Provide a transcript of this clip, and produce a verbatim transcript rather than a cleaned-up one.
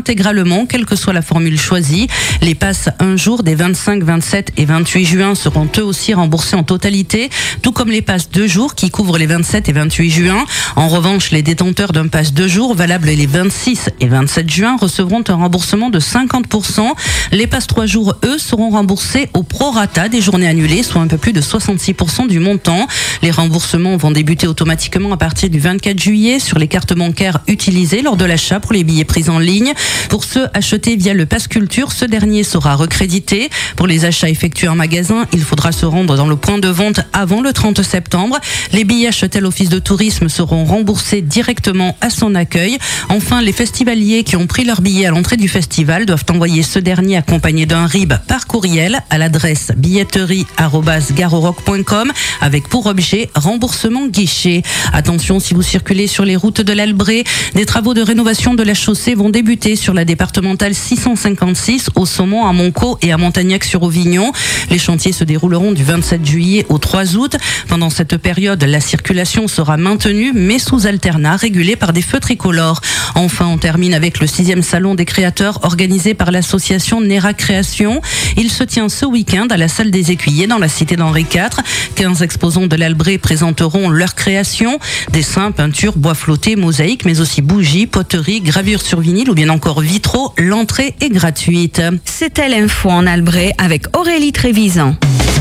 intégralement, quelle que soit la formule choisie. Les passes un jour des vingt-cinq, vingt-sept et vingt-huit juin seront eux aussi remboursés en totalité, tout comme les passes deux jours qui couvrent les vingt-sept et vingt-huit juin. En revanche, les détenteurs d'un pass deux jours valable les vingt-six et vingt-sept juin recevront un remboursement de cinquante pour cent. Les passes trois jours, eux, seront remboursés au prorata des journées annulées, soit un peu plus de soixante-six pour cent du montant. Les remboursements vont débuter automatiquement à partir du vingt-quatre juillet sur les cartes bancaires utilisées lors de l'achat pour les billets pris en ligne. Pour ceux achetés via le Pass Culture, ce dernier sera recrédité. Pour les achats effectués en magasin, il faudra se rendre dans le point de vente avant le trente septembre. Les billets achetés à l'office de tourisme seront remboursés directement à son accueil. Enfin, les festivaliers qui ont pris leur billet à l'entrée du festival doivent envoyer ce dernier accompagné d'un R I B par courriel à l'adresse billetterie arobase garorock point com avec pour objet remboursement guichet. Attention, si vous circulez sur les routes de l'Albret, des travaux de rénovation de la chaussée vont débuter sur la départementale six cent cinquante-six au Saumon, à Moncaut et à Montagnac-sur-Auvignon. Les chantiers se dérouleront du vingt-sept juillet au trois août. Pendant cette période, la circulation sera maintenue mais sous alternat régulé par des feux tricolores. Enfin, on termine avec le sixième salon des créateurs organisé par l'association Nera Création. Il se tient ce week-end à la salle des Écuyers dans la cité d'Henri quatre. quinze exposants de l'Albret présenteront leurs créations, dessins, peintures, bois flottés, mosaïques, mais aussi bougies, poteries, gravures sur vinyle ou bien encore vitraux. L'entrée est gratuite. C'était l'info en Albret avec Aurélie Trévisan.